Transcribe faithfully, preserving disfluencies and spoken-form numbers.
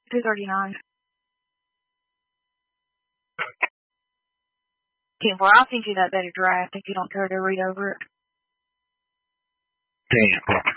two thirty-nine. ten four, I'll send you that better draft if you don't care to read over it. ten four.